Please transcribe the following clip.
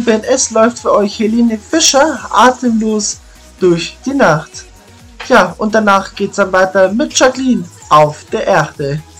Lieben, es läuft für euch Helene Fischer atemlos durch die Nacht. Ja, und danach geht's dann weiter mit Jacqueline auf der Erde.